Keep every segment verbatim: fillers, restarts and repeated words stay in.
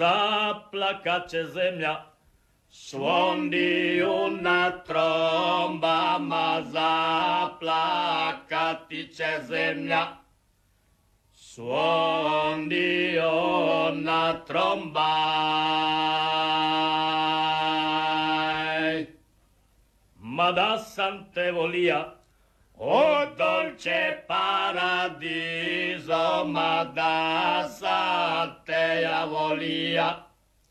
zaplakat će zemlja, svondiju na trombama zaplakati će zemlja. Svondio na trombaj. Mada sam te volija, o dolce paradiso, mada sam te ja volija.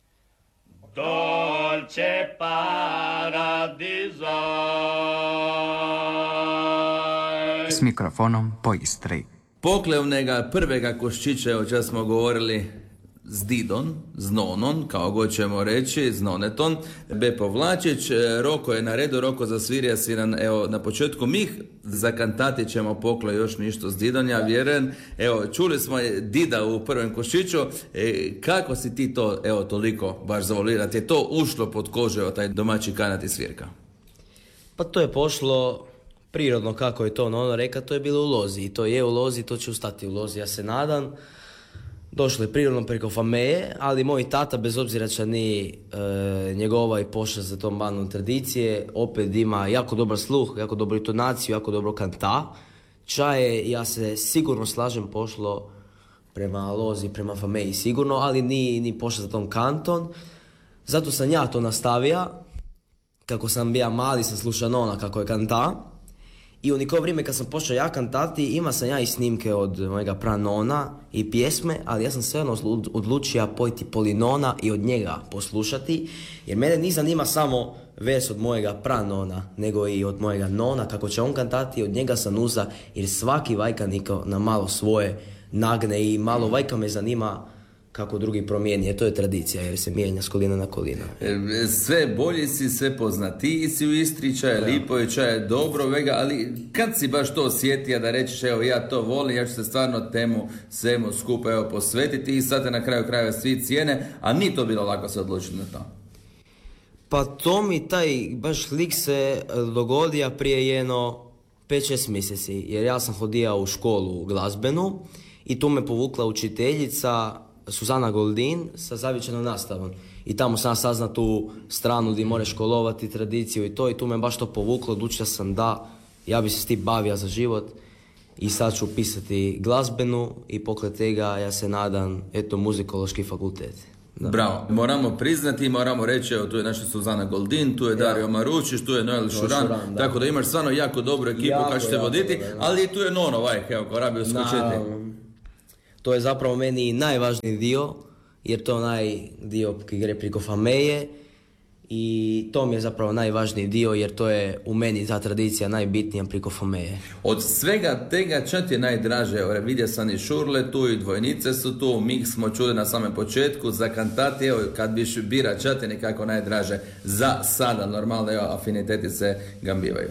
Dolce paradiso. S mikrofonom po Istri. Poklevnega prvega koščića, o čem smo govorili, z Didon, z Nonon, kao god ćemo reći, z Noneton, Bepo Vlačić. Roko je na redu, Roko zasvirja si nam, evo, na početku mih zakantati ćemo pokle još ništo z Didon, ja vjerujem. Evo, čuli smo Dida u prvom koščiću, e, kako si ti to, evo, toliko baš zavolirati? Je to ušlo pod kožu, taj domaći kanat i svirka? Pa to je pošlo prirodno, kako je to ono reka, to je bilo u lozi i to je u lozi, to će ustati u lozi, ja se nadam. Došlo je prirodno preko fameje, ali moj tata, bez obzira što ni e, njegova i pošast za tom bandom tradicije, opet ima jako dobar sluh, jako dobru intonaciju, jako dobro kanta. Čaje, ja se sigurno slažem, pošlo prema lozi, prema fameji sigurno, ali ni, ni pošast za tom kanton. Zato sam ja to nastavio, kako sam bio mali, sam slušao Nona kako je kanta. I u niko vrijeme kad sam počeo ja kantati, ima sam ja i snimke od mojega pranona i pjesme, ali ja sam svejedno odlučio pojti Polinona i od njega poslušati, jer mene ni zanima samo vers od mojega pranona, nego i od mojega nona, kako će on kantati, od njega sam uza, jer svaki vajka niko na malo svoje nagne i malo vajka me zanima kako drugi promijeni, to je tradicija jer se mijenja s kolina na kolina. Sve bolji si, sve poznatiji si u Istri, čaje lipo je, čaje dobro, vega, ali kad si baš to osjetio da rećeš, evo ja to volim, ja ću se stvarno temu svemu skupa evo posvetiti i sad te na kraju krajeva svi cijene, a ni to bilo lako se odlučiti na to. Pa to mi taj baš lik se dogodio prije jedno pet šest mjeseci, jer ja sam hodio u školu glazbenu i tu me povukla učiteljica Suzana Goldin sa zavičanom nastavom. I tamo sam sazna tu stranu gdje moraš školovati tradiciju i to, i tu me baš to povuklo, odlučio sam da ja bi se s tim bavio za život i sad ću pisati glazbenu i pokraj tega ja se nadam, eto, muzikološki fakultet. Da. Bravo, moramo priznati, moramo reći, evo tu je naša Suzana Goldin, tu je Dario ja. Maručić, tu je Noel Šuran, Šuran da. Tako da imaš stvarno jako dobru ekipu koja će te voditi, jako, ali tu je Nono Vajk, evo, ko rabi uskočiti. To je zapravo meni najvažniji dio, jer to je onaj dio koji gre preko fameje i to mi je zapravo najvažniji dio, jer to je u meni ta tradicija najbitnija preko fameje. Od svega tega čak ti je najdraže? Evo, vidio sam i Šurle tu i dvojnice su tu, mi smo čuli na samom početku, za kantati, evo, kad biš bira čak ti nekako najdraže za sada, normalno, evo, afiniteti se gambivaju.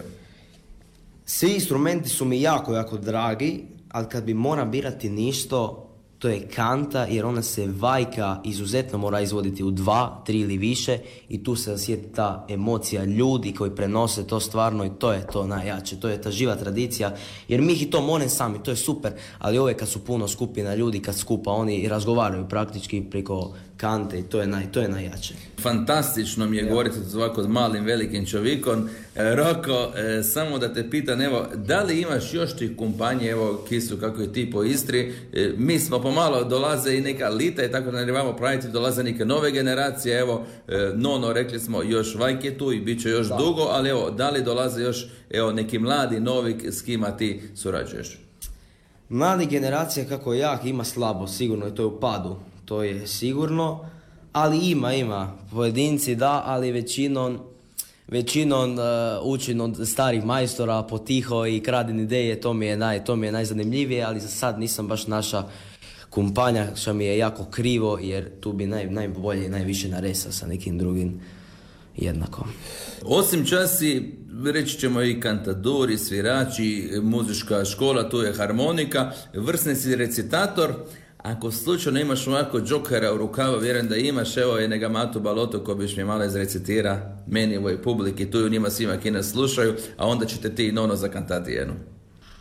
Svi instrumenti su mi jako, jako dragi, ali kad bi mora birati ništo, to je kanta, jer ona se vajka izuzetno mora izvoditi u dva, tri ili više i tu se osjeti ta emocija ljudi koji prenose to stvarno i to je to najjače, to je ta živa tradicija, jer mi i to monem sami, to je super, ali ove kad su puno skupina ljudi, kad skupa oni razgovaraju praktički preko kante i to je, naj, to je najjače. Fantastično mi je ja. govoriti s ovako malim, velikim čovjekom. E, Roko, e, samo da te pitan, evo, da li imaš još tih kompanije, evo, Kisu, kako je ti po Istri, e, mi smo pomalo, dolaze i neka lita i tako da ne trebamo praviti, dolaze neke nove generacije, evo, e, Nono, rekli smo, još Vajke tu i bit će još da. dugo, ali evo, da li dolaze još, evo, neki mladi, novi, s kima ti surađuješ? Mladi generacija kako jak ima slabo, sigurno i to je u padu. To je sigurno, ali ima, ima. Pojedinci da, ali većinom, većinom uh, učin od starih majstora potiho i kradim ideje, to mi je, naj, to mi je najzanimljivije, ali za sad nisam baš naša kumpanja, što mi je jako krivo, jer tu bi naj, najbolje i najviše naresa sa nekim drugim jednako. Osim časi, reći ćemo i kantadori, svirači, muzička škola, tu je harmonika, vrsni si recitator. Ako slučajno imaš ovako džokera u rukavu, vjerujem da imaš, evo je nega Matu Baloto ko biš mi malo izrecitira meni u ovoj publiki, tu i njima svima ki nas slušaju, a onda ćete ti i Nono zakantati jednu.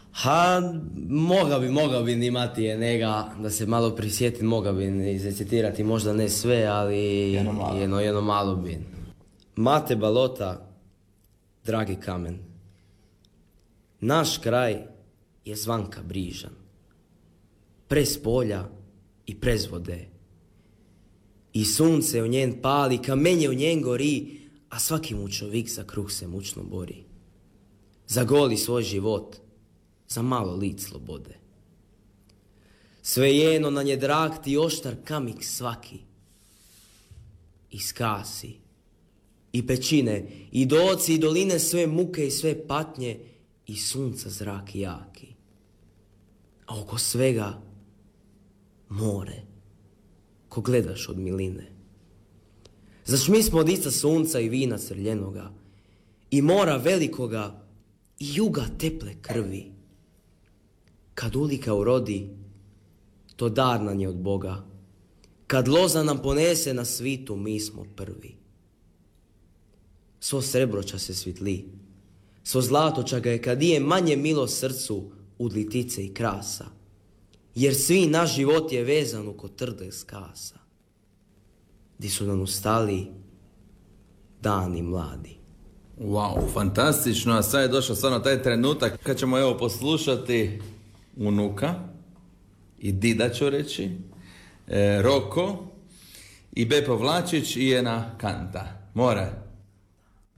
Ha, mogao bi, mogao bi imati je njega, da se malo prisjetim, mogao bi izrecitirati, možda ne sve, ali Jedno malo. jedno, jedno malo bi. Mate Balota, dragi kamen, naš kraj je zvanka brižan, prez polja i prez vode. I sunce u njen pali, kamenje u njen gori, a svaki mučovik za kruh se mučno bori. Zagoli svoj život, za malo lic slobode. Svejedno na nje drag ti oštar kamik svaki. I skasi, i pećine, i doci, i doline, sve muke i sve patnje, i sunca zrak jaki. A oko svega more, ko gledaš od miline. Zaš mi smo od ista sunca i vina crljenoga, i mora velikoga, i juga teple krvi. Kad ulika urodi, to dar nam je od Boga. Kad loza nam ponese na svitu, mi smo prvi. Svo srebroča se svitli, svo zlatoča ga je kad je manje milo srcu ud litice i krasa. Jer svi naš život je vezan u kotrde skasa. Di su nam ustali dani mladi. Wow, fantastično, a sad je došao stvarno taj trenutak kad ćemo evo poslušati unuka i dida ću reći, e, Roko i Bepo Vlačić i jedna kanta. More.